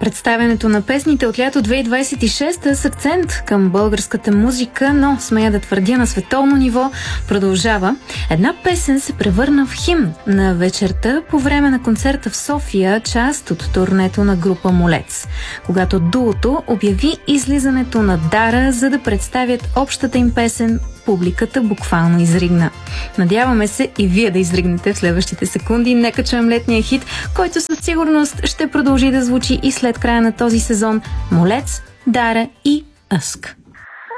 Представянето на песните от лято 2026 с акцент към българската музика, но смея да твърдя на световно ниво, продължава. Една песен се превърна в химн на вечерта по време на концерта в София, част от турнето на група Молец, когато дуото обяви излизането на Дара, за да представят общата им песен. Публиката буквално изригна. Надяваме се и вие да изригнете в следващите секунди. Нека чуем летния хит, който със сигурност ще продължи да звучи и след края на този сезон. Молец, Дара и Ъск.